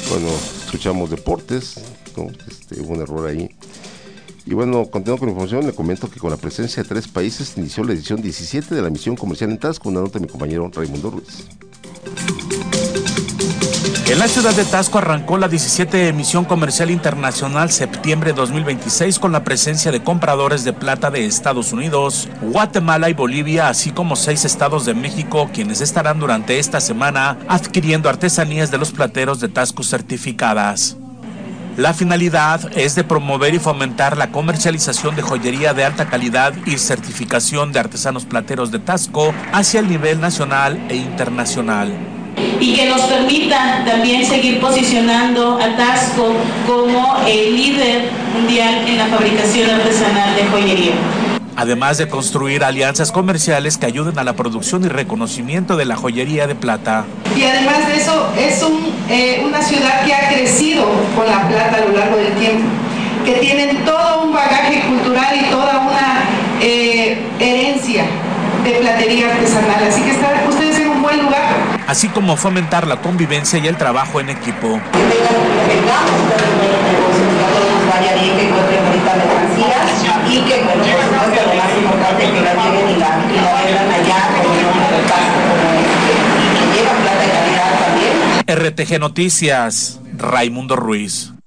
Bueno, escuchamos deportes, ¿no? Hubo un error ahí. Y bueno, continuando con la información, le comento que con la presencia de 3 países inició la edición 17 de la misión comercial en Tasco, una nota de mi compañero Raimundo Ruiz. En la ciudad de Tasco arrancó la 17 emisión comercial internacional septiembre 2026 con la presencia de compradores de plata de Estados Unidos, Guatemala y Bolivia, así como 6 estados de México, quienes estarán durante esta semana adquiriendo artesanías de los plateros de Tasco certificadas. La finalidad es de promover y fomentar la comercialización de joyería de alta calidad y certificación de artesanos plateros de Tasco hacia el nivel nacional e internacional. Y que nos permita también seguir posicionando a Tasco como el líder mundial en la fabricación artesanal de joyería. Además de construir alianzas comerciales que ayuden a la producción y reconocimiento de la joyería de plata. Y además de eso, es una ciudad que ha crecido con la plata a lo largo del tiempo, que tienen todo un bagaje cultural y toda una herencia de platería artesanal. Así que están ustedes en un buen lugar. Así como fomentar la convivencia y el trabajo en equipo. Y que, por supuesto, lo más importante es que la lleven y la vendan allá con un paso y que llevan plata de calidad también. RTG Noticias, Raimundo Ruiz.